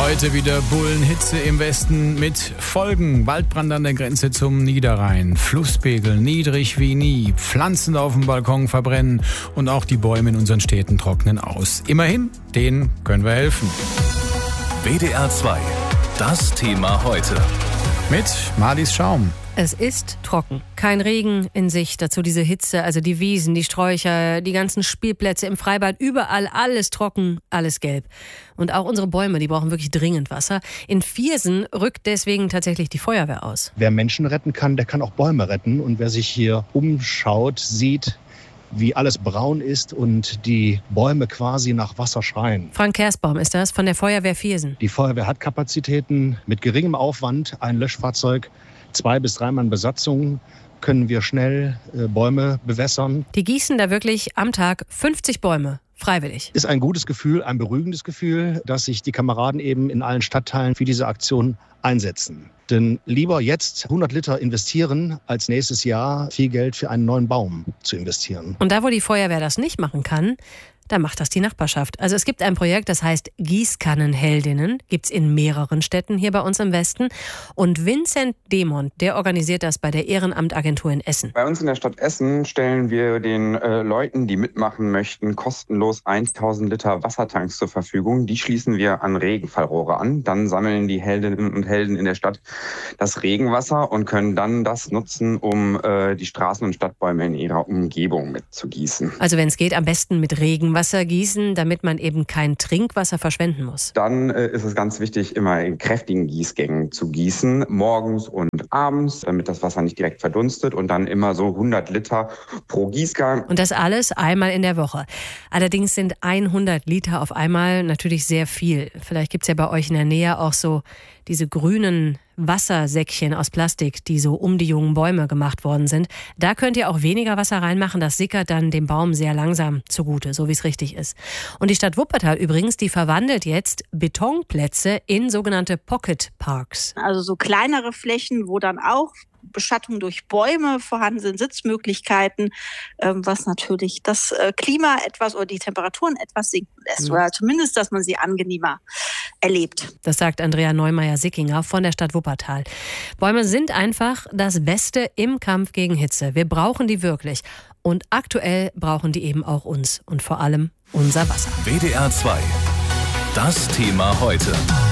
Heute wieder Bullenhitze im Westen mit Folgen. Waldbrand an der Grenze zum Niederrhein. Flusspegel niedrig wie nie. Pflanzen auf dem Balkon verbrennen. Und auch die Bäume in unseren Städten trocknen aus. Immerhin, denen können wir helfen. WDR 2. Das Thema heute. Mit Marlies Schaum. Es ist trocken. Kein Regen in Sicht. Dazu diese Hitze, also die Wiesen, die Sträucher, die ganzen Spielplätze im Freibad. Überall alles trocken, alles gelb. Und auch unsere Bäume, die brauchen wirklich dringend Wasser. In Viersen rückt deswegen tatsächlich die Feuerwehr aus. Wer Menschen retten kann, der kann auch Bäume retten. Und wer sich hier umschaut, sieht, wie alles braun ist und die Bäume quasi nach Wasser schreien. Frank Kersbaum ist das von der Feuerwehr Viersen. Die Feuerwehr hat Kapazitäten mit geringem Aufwand, ein Löschfahrzeug, 2 bis 3 Mann Besatzung, können wir schnell Bäume bewässern. Die gießen da wirklich am Tag 50 Bäume. Freiwillig. Ist ein gutes Gefühl, ein beruhigendes Gefühl, dass sich die Kameraden eben in allen Stadtteilen für diese Aktion einsetzen. Denn lieber jetzt 100 Liter investieren, als nächstes Jahr viel Geld für einen neuen Baum zu investieren. Und da, wo die Feuerwehr das nicht machen kann, da macht das die Nachbarschaft. Also es gibt ein Projekt, das heißt Gießkannenheldinnen. Gibt es in mehreren Städten hier bei uns im Westen. Und Vincent Demont, der organisiert das bei der Ehrenamtagentur in Essen. Bei uns in der Stadt Essen stellen wir den Leuten, die mitmachen möchten, kostenlos 1000 Liter Wassertanks zur Verfügung. Die schließen wir an Regenfallrohre an. Dann sammeln die Heldinnen und Helden in der Stadt das Regenwasser und können dann das nutzen, um die Straßen- und Stadtbäume in ihrer Umgebung mitzugießen. Also wenn es geht, am besten mit Regenwasser gießen, damit man eben kein Trinkwasser verschwenden muss. Dann ist es ganz wichtig, immer in kräftigen Gießgängen zu gießen, morgens und abends, damit das Wasser nicht direkt verdunstet und dann immer so 100 Liter pro Gießgang. Und das alles einmal in der Woche. Allerdings sind 100 Liter auf einmal natürlich sehr viel. Vielleicht gibt es ja bei euch in der Nähe auch so diese grünen Wassersäckchen aus Plastik, die so um die jungen Bäume gemacht worden sind. Da könnt ihr auch weniger Wasser reinmachen. Das sickert dann dem Baum sehr langsam zugute, so wie es richtig ist. Und die Stadt Wuppertal übrigens, die verwandelt jetzt Betonplätze in sogenannte Pocket Parks. Also so kleinere Flächen, wo dann auch Beschattung durch Bäume vorhanden sind, Sitzmöglichkeiten, was natürlich das Klima etwas oder die Temperaturen etwas sinken lässt. Oder zumindest, dass man sie angenehmer erlebt. Das sagt Andrea Neumeier-Sickinger von der Stadt Wuppertal. Bäume sind einfach das Beste im Kampf gegen Hitze. Wir brauchen die wirklich. Und aktuell brauchen die eben auch uns und vor allem unser Wasser. WDR 2. Das Thema heute.